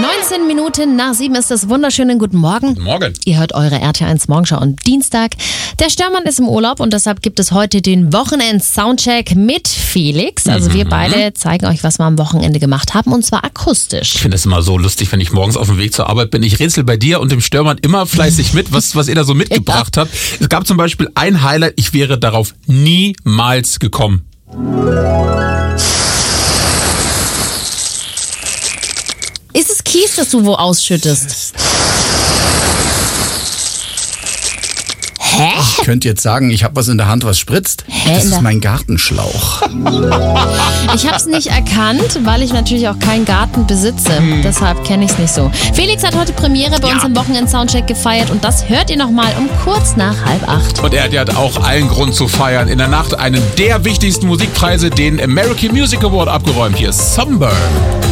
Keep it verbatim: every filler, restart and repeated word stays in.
neunzehn Minuten nach sieben ist es. Wunderschönen guten Morgen. Guten Morgen. Ihr hört eure R T eins Morgenschau am Dienstag. Der Störmann ist im Urlaub und deshalb gibt es heute den Wochenend-Soundcheck mit Felix. Also mhm. wir beide zeigen euch, was wir am Wochenende gemacht haben, und zwar akustisch. Ich finde es immer so lustig, wenn ich morgens auf dem Weg zur Arbeit bin. Ich rätsel bei dir und dem Störmann immer fleißig mit, was, was ihr da so mitgebracht habt. Es gab zum Beispiel ein Highlight, ich wäre darauf niemals gekommen. Ist es Kies, das du wo ausschüttest? Hä? Ich könnte jetzt sagen, ich habe was in der Hand, was spritzt. Hä? Das ist mein Gartenschlauch. Ich habe es nicht erkannt, weil ich natürlich auch keinen Garten besitze. Hm. Deshalb kenne ich es nicht so. Felix hat heute Premiere bei ja. uns im Wochenend-Soundcheck gefeiert und das hört ihr nochmal um kurz nach halb acht. Und er, der hat auch allen Grund zu feiern. In der Nacht einen der wichtigsten Musikpreise, den American Music Award, abgeräumt. Hier ist Sunburn.